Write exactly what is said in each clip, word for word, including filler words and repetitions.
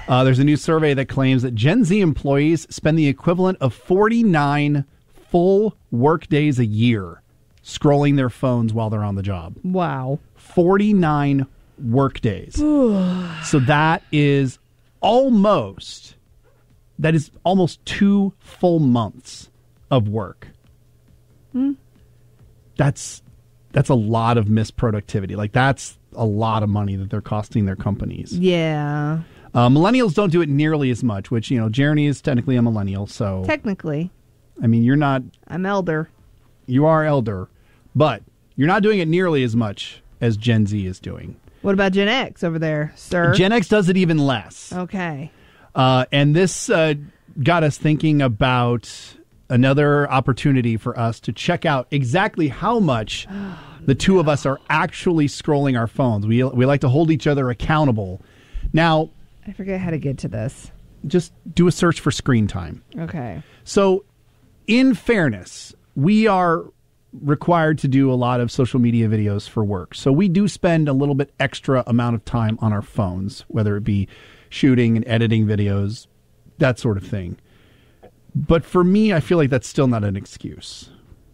Uh, there's a new survey that claims that Gen Z employees spend the equivalent of forty-nine full work days a year scrolling their phones while they're on the job. Wow. forty-nine work days. So that is almost, that is almost two full months of work. Hmm. That's, that's a lot of missed productivity. Like, that's a lot of money that they're costing their companies. Yeah. Uh, millennials don't do it nearly as much, which, you know, Jeremy is technically a millennial, so... Technically. I mean, you're not... I'm elder. You are elder, but you're not doing it nearly as much as Gen Z is doing. What about Gen X over there, sir? Gen X does it even less. Okay. Uh, and this uh, got us thinking about another opportunity for us to check out exactly how much the two no. of us are actually scrolling our phones. We, we like to hold each other accountable. Now... I forget how to get to this. Just do a search for screen time. Okay. So, in fairness, we are required to do a lot of social media videos for work. So we do spend a little bit extra amount of time on our phones, whether it be shooting and editing videos, that sort of thing. But for me, I feel like that's still not an excuse.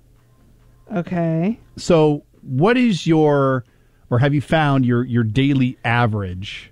Okay. So what is your, or have you found your, your daily average?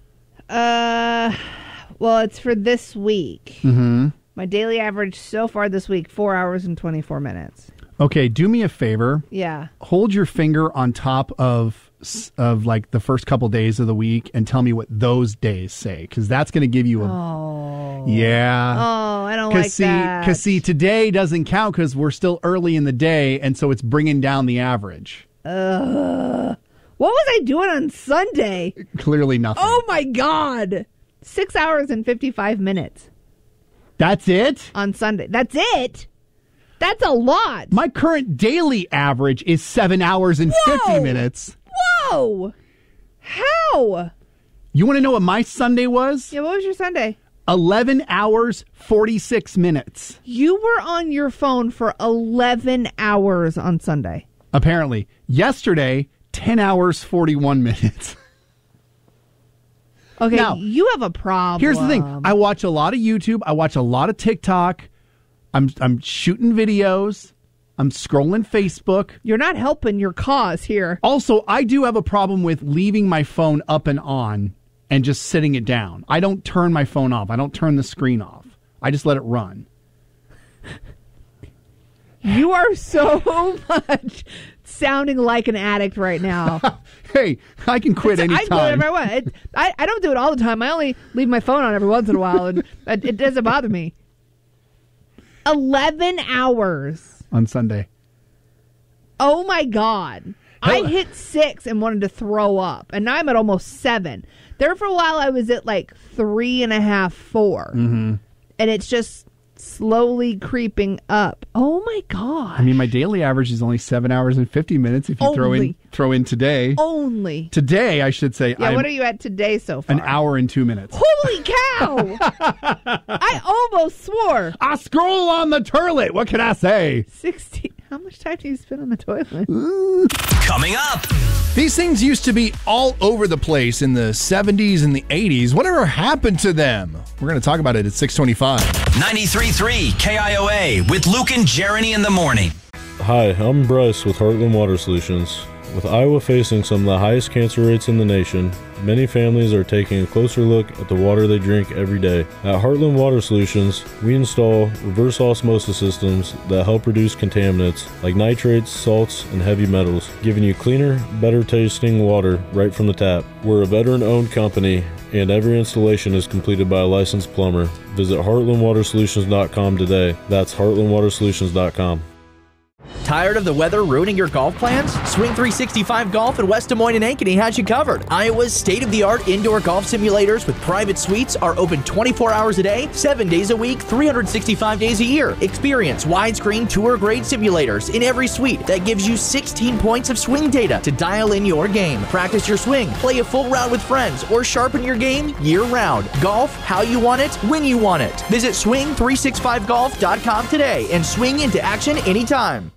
Uh, well, it's for this week. Mm-hmm. My daily average so far this week, four hours and twenty-four minutes. Okay, do me a favor. Yeah. Hold your finger on top of of like the first couple days of the week and tell me what those days say, because that's going to give you a... Oh. Yeah. Oh, I don't like see, that. Because see, today doesn't count because we're still early in the day, and so it's bringing down the average. Uh, what was I doing on Sunday? Clearly nothing. Oh, my God. Six hours and fifty-five minutes. That's it? On Sunday. That's it? That's a lot. My current daily average is seven hours and Whoa. fifty minutes. Whoa. How? You want to know what my Sunday was? Yeah, what was your Sunday? eleven hours, forty-six minutes. You were on your phone for eleven hours on Sunday. Apparently. Yesterday, ten hours, forty-one minutes. Okay, now, you have a problem. Here's the thing. I watch a lot of YouTube. I watch a lot of TikTok. I'm I'm shooting videos. I'm scrolling Facebook. You're not helping your cause here. Also, I do have a problem with leaving my phone up and on and just sitting it down. I don't turn my phone off. I don't turn the screen off. I just let it run. You are so much sounding like an addict right now. Hey, I can quit anytime. I can quit whenever I want. It, I, I don't do it all the time. I only leave my phone on every once in a while, and it, it doesn't bother me. eleven hours. On Sunday. Oh, my God. I hit six and wanted to throw up, and now I'm at almost seven. There for a while, I was at like three and a half, four. Mm-hmm. And it's just slowly creeping up. Oh, my God. I mean, my daily average is only seven hours and fifty minutes if you only. throw in throw in today. Only. Today, I should say. Yeah, I'm what are you at today so far? An hour and two minutes. Holy cow! I almost swore. I scroll on the toilet. What can I say? sixteen. How much time do you spend on the toilet? Coming up. These things used to be all over the place in the seventies and the eighties. Whatever happened to them? We're going to talk about it at six twenty-five. ninety-three point three K I O A with Luke and Jeremy in the morning. Hi, I'm Bryce with Heartland Water Solutions. With Iowa facing some of the highest cancer rates in the nation, many families are taking a closer look at the water they drink every day. At Heartland Water Solutions, we install reverse osmosis systems that help reduce contaminants like nitrates, salts, and heavy metals, giving you cleaner, better tasting water right from the tap. We're a veteran-owned company, and every installation is completed by a licensed plumber. Visit heartland water solutions dot com today. That's heartland water solutions dot com. Tired of the weather ruining your golf plans? Swing three sixty-five Golf in West Des Moines and Ankeny has you covered. Iowa's state-of-the-art indoor golf simulators with private suites are open twenty-four hours a day, seven days a week, three hundred sixty-five days a year. Experience widescreen tour-grade simulators in every suite that gives you sixteen points of swing data to dial in your game. Practice your swing, play a full round with friends, or sharpen your game year-round. Golf how you want it, when you want it. Visit swing three sixty-five golf dot com today and swing into action anytime.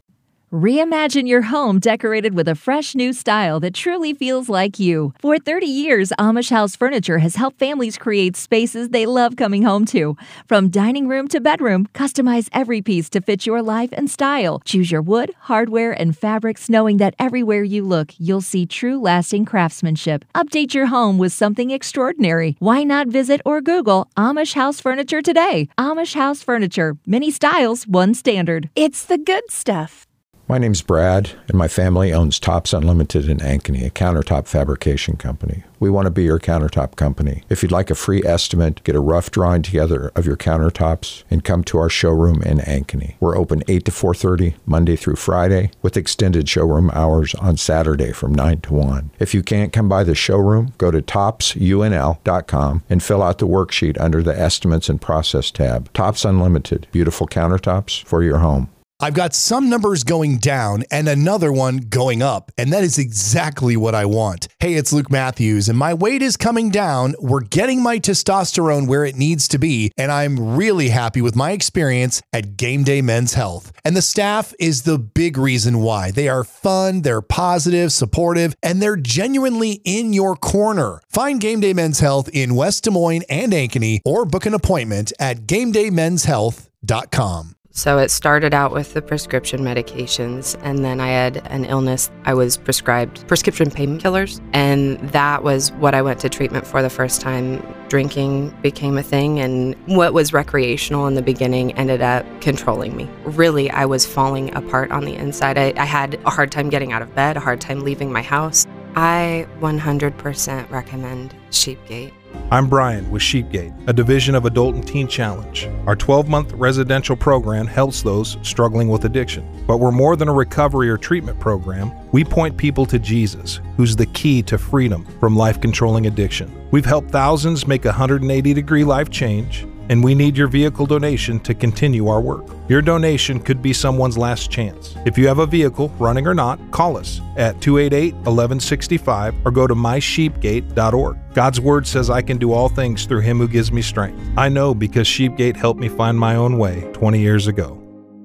Reimagine your home decorated with a fresh new style that truly feels like you. For thirty years, Amish House Furniture has helped families create spaces they love coming home to. From dining room to bedroom, customize every piece to fit your life and style. Choose your wood, hardware, and fabrics, knowing that everywhere you look, you'll see true lasting craftsmanship. Update your home with something extraordinary. Why not visit or Google Amish House Furniture today? Amish House Furniture. Many styles, one standard. It's the good stuff. My name's Brad, and my family owns Tops Unlimited in Ankeny, a countertop fabrication company. We want to be your countertop company. If you'd like a free estimate, get a rough drawing together of your countertops, and come to our showroom in Ankeny. We're open eight to four thirty, Monday through Friday, with extended showroom hours on Saturday from nine to one. If you can't come by the showroom, go to tops u n l dot com and fill out the worksheet under the Estimates and Process tab. Tops Unlimited, beautiful countertops for your home. I've got some numbers going down and another one going up, and that is exactly what I want. Hey, it's Luke Matthews, and my weight is coming down. We're getting my testosterone where it needs to be, and I'm really happy with my experience at Game Day Men's Health. And the staff is the big reason why. They are fun, they're positive, supportive, and they're genuinely in your corner. Find Game Day Men's Health in West Des Moines and Ankeny, or book an appointment at game day men's health dot com. So it started out with the prescription medications, and then I had an illness. I was prescribed prescription painkillers, and that was what I went to treatment for the first time. Drinking became a thing, and what was recreational in the beginning ended up controlling me. Really, I was falling apart on the inside. I, I had a hard time getting out of bed, a hard time leaving my house. I one hundred percent recommend Sheepgate. I'm Brian with Sheepgate, a division of Adult and Teen Challenge. Our twelve-month residential program helps those struggling with addiction. But we're more than a recovery or treatment program. We point people to Jesus, who's the key to freedom from life-controlling addiction. We've helped thousands make a one hundred eighty degree life change, and we need your vehicle donation to continue our work. Your donation could be someone's last chance. If you have a vehicle, running or not, call us at two eight eight, one one six five or go to my sheepgate dot org. God's word says I can do all things through him who gives me strength. I know because Sheepgate helped me find my own way twenty years ago.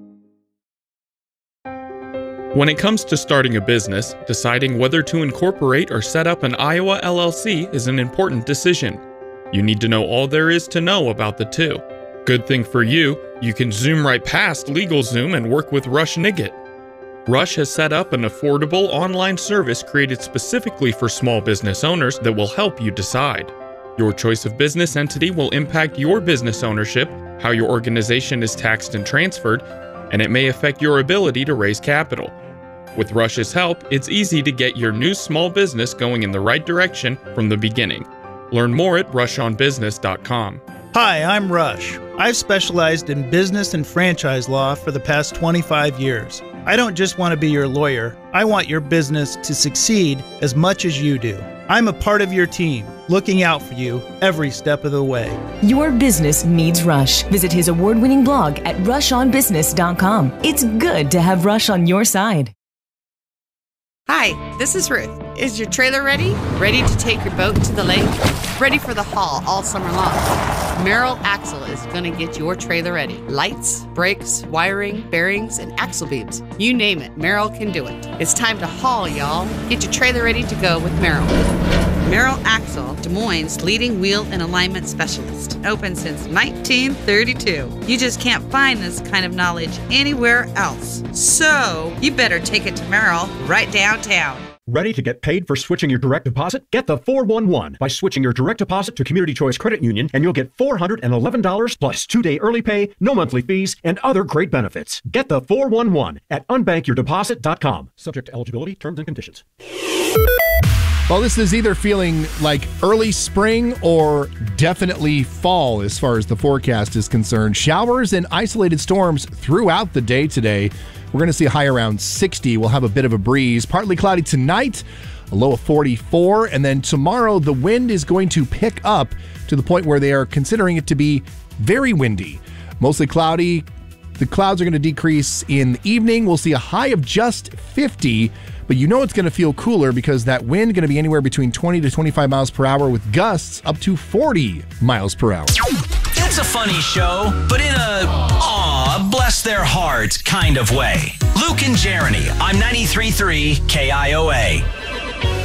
When it comes to starting a business, deciding whether to incorporate or set up an Iowa L L C is an important decision. You need to know all there is to know about the two. Good thing for you, you can zoom right past LegalZoom and work with Rush Niggett. Rush has set up an affordable online service created specifically for small business owners that will help you decide. Your choice of business entity will impact your business ownership, how your organization is taxed and transferred, and it may affect your ability to raise capital. With Rush's help, it's easy to get your new small business going in the right direction from the beginning. Learn more at rush on business dot com. Hi, I'm Rush. I've specialized in business and franchise law for the past twenty-five years. I don't just want to be your lawyer. I want your business to succeed as much as you do. I'm a part of your team, looking out for you every step of the way. Your business needs Rush. Visit his award-winning blog at rush on business dot com. It's good to have Rush on your side. Hi, this is Ruth. Is your trailer ready? Ready to take your boat to the lake? Ready for the haul all summer long? Merrill Axle is going to get your trailer ready. Lights, brakes, wiring, bearings, and axle beams. You name it, Merrill can do it. It's time to haul, y'all. Get your trailer ready to go with Merrill. Merrill Axle, Des Moines' leading wheel and alignment specialist. Open since nineteen thirty-two. You just can't find this kind of knowledge anywhere else. So, you better take it to Merrill right downtown. Ready to get paid for switching your direct deposit? Get the four one one by switching your direct deposit to Community Choice Credit Union, and you'll get four hundred eleven dollars plus two-day early pay, no monthly fees, and other great benefits. Get the four one one at unbank your deposit dot com. Subject to eligibility, terms and conditions. Well, this is either feeling like early spring or definitely fall as far as the forecast is concerned. Showers and isolated storms throughout the day today. We're going to see a high around sixty. We'll have a bit of a breeze. Partly cloudy tonight, a low of forty-four. And then tomorrow, the wind is going to pick up to the point where they are considering it to be very windy. Mostly cloudy. The clouds are going to decrease in the evening. We'll see a high of just fifty. But you know it's going to feel cooler because that wind going to be anywhere between twenty to twenty-five miles per hour with gusts up to forty miles per hour. Get It's a funny show, but in a, aw, bless their heart kind of way. Luke and Jeremy, I'm ninety-three point three K I O A.